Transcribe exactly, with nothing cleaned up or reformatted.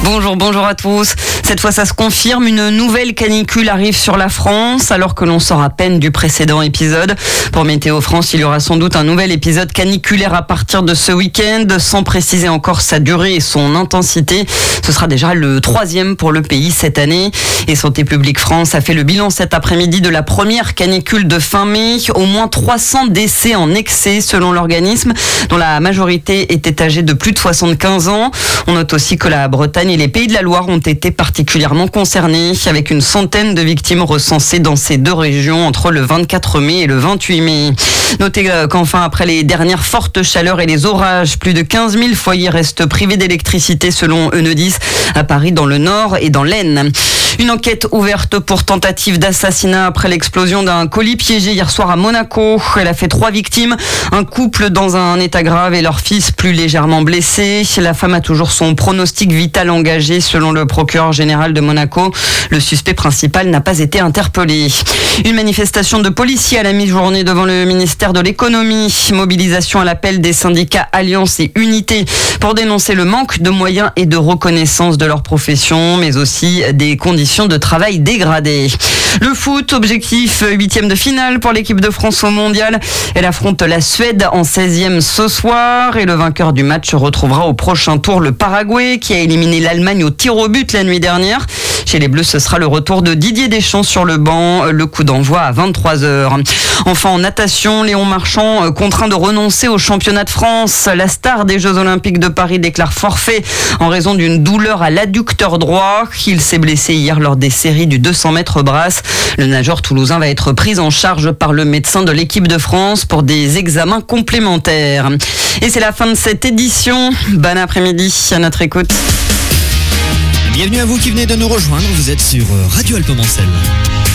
Bonjour, bonjour à tous. Cette fois, ça se confirme, une nouvelle canicule arrive sur la France, alors que l'on sort à peine du précédent épisode. Pour Météo France, il y aura sans doute un nouvel épisode caniculaire à partir de ce week-end, sans préciser encore sa durée et son intensité. Ce sera déjà le troisième pour le pays cette année. Et Santé publique France a fait le bilan cet après-midi de la première canicule de fin mai. Au moins trois cents décès en excès selon l'organisme, dont la majorité était âgée de plus de soixante-quinze ans. On note aussi que la Bretagne et les Pays de la Loire ont été particulièrement concernés, avec une centaine de victimes recensées dans ces deux régions entre le vingt-quatre mai et le vingt-huit mai. Notez qu'enfin, après les dernières fortes chaleurs et les orages, plus de quinze mille foyers restent privés d'électricité selon Enedis à Paris, dans le Nord et dans l'Aisne. Une enquête ouverte pour tentative d'assassinat après l'explosion d'un colis piégé hier soir à Monaco. Elle a fait trois victimes, un couple dans un état grave et leur fils plus légèrement blessé. La femme a toujours son pronostic vital engagé selon le procureur général de Monaco. Le suspect principal n'a pas été interpellé. Une manifestation de policiers à la mi-journée devant le ministère de l'économie. Mobilisation à l'appel des syndicats Alliance et Unité pour dénoncer le manque de moyens et de reconnaissance de leur profession, mais aussi des conditions de travail dégradées. Le foot, objectif huitième de finale pour l'équipe de France au mondial. Elle affronte la Suède en seizième ce soir et le vainqueur du match retrouvera au prochain tour le Paraguay qui a éliminé l'Allemagne au tir au but la nuit dernière. Chez les Bleus, ce sera le retour de Didier Deschamps sur le banc. Le coup d'envoi à vingt-trois heures. Enfin, en natation, Léon Marchand contraint de renoncer au championnat de France. La star des Jeux Olympiques de Paris déclare forfait en raison d'une douleur à l'adducteur droit. Il s'est blessé hier lors des séries du deux cents mètres brasse. Le nageur toulousain va être pris en charge par le médecin de l'équipe de France pour des examens complémentaires. Et c'est la fin de cette édition. Bon après-midi à notre écoute. Bienvenue à vous qui venez de nous rejoindre. Vous êtes sur Radio Alpemancel.